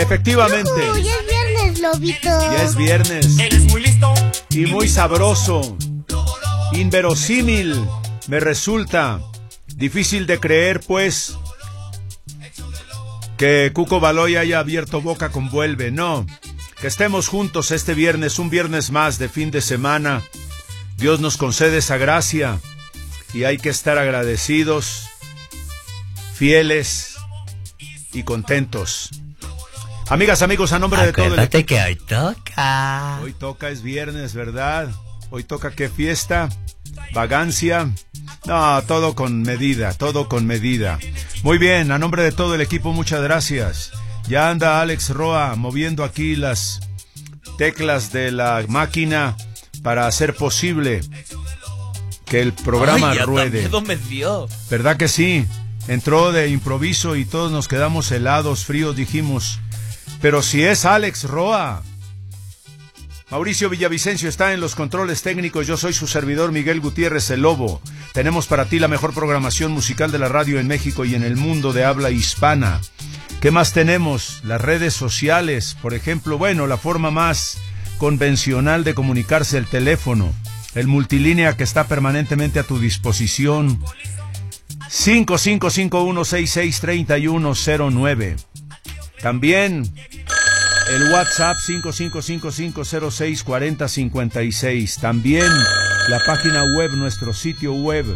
Efectivamente. Ya es viernes, Lobito. Ya es viernes. Eres muy listo. Y muy sabroso. Inverosímil. Me resulta difícil de creer, pues, que Cuco Baloy haya abierto boca con Vuelve. No. Que estemos juntos este viernes, un viernes más de fin de semana. Dios nos concede esa gracia y hay que estar agradecidos, fieles y contentos. Amigas, amigos, a nombre de todo el equipo. Que hoy toca. Hoy toca, es viernes, ¿verdad? Hoy toca, ¿qué fiesta? ¿Vagancia? No, todo con medida, todo con medida. Muy bien, a nombre de todo el equipo, muchas gracias. Ya anda Alex Roa moviendo aquí las teclas de la máquina para hacer posible que el programa ruede. Me dio. ¿Verdad que sí? Entró de improviso y todos nos quedamos helados, fríos, dijimos. Pero si es Alex Roa. Mauricio Villavicencio está en los controles técnicos. Yo soy su servidor Miguel Gutiérrez, el Lobo. Tenemos para ti la mejor programación musical de la radio en México y en el mundo de habla hispana. ¿Qué más tenemos? Las redes sociales, por ejemplo, bueno, la forma más convencional de comunicarse, el teléfono, el multilínea que está permanentemente a tu disposición. 5551663109. También el WhatsApp 5555064056. También la página web, nuestro sitio web,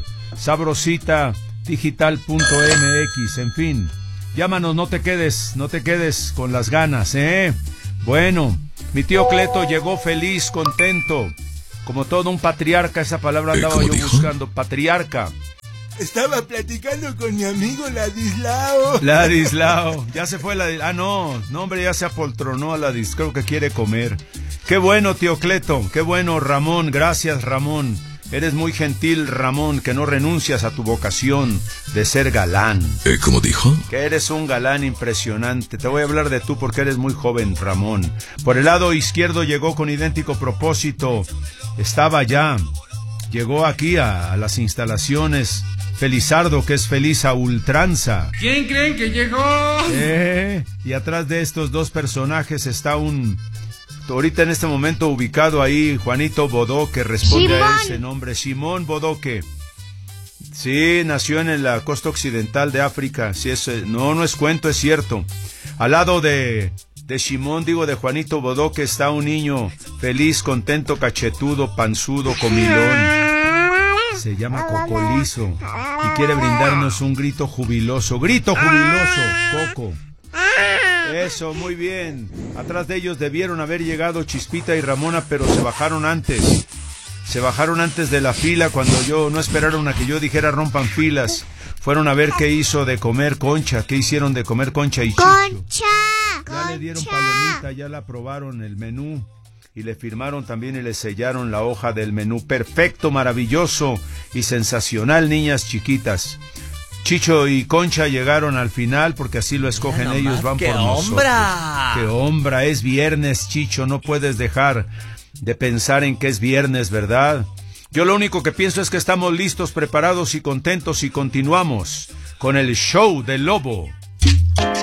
sabrositadigital.mx. En fin, llámanos, no te quedes con las ganas, ¿eh? Bueno, mi tío Cleto llegó feliz, contento, como todo un patriarca. Esa palabra andaba yo buscando, patriarca. Estaba platicando con mi amigo Ladislao. Ladislao, ya se fue no, hombre, ya se apoltronó a Ladislao, creo que quiere comer. Qué bueno, tío Cleto, qué bueno, Ramón, gracias, Ramón. Eres muy gentil, Ramón, que no renuncias a tu vocación de ser galán. ¿Cómo dijo? Que eres un galán impresionante. Te voy a hablar de tú porque eres muy joven, Ramón. Por el lado izquierdo llegó con idéntico propósito. Estaba ya. Llegó aquí a las instalaciones Felizardo, que es feliz a ultranza. ¿Quién creen que llegó? Y atrás de estos dos personajes está ahorita en este momento ubicado ahí, Juanito Bodoque, responde a ese nombre, Simón Bodoque. Sí, nació en la costa occidental de África. Sí, no es cuento, es cierto. Al lado de Simón, digo, de Juanito Bodoque, está un niño feliz, contento, cachetudo, panzudo, comilón. Se llama Cocolizo y quiere brindarnos un grito jubiloso. ¡Grito jubiloso, Coco! Eso, muy bien. Atrás de ellos debieron haber llegado Chispita y Ramona, pero se bajaron antes. Se bajaron antes de la fila cuando no esperaron a que yo dijera rompan filas. Fueron a ver qué hizo de comer Concha. ¿Qué hicieron de comer Concha y Chicho? ¡Concha! Ya le dieron palomita, ya la probaron el menú. Y le firmaron también y le sellaron la hoja del menú. Perfecto, maravilloso y sensacional, niñas chiquitas. Chicho y Concha llegaron al final porque así lo escogen ellos, van por nosotros. ¡Qué hombra! Es viernes, Chicho, no puedes dejar de pensar en que es viernes, ¿verdad? Yo lo único que pienso es que estamos listos, preparados y contentos y continuamos con el show del Lobo.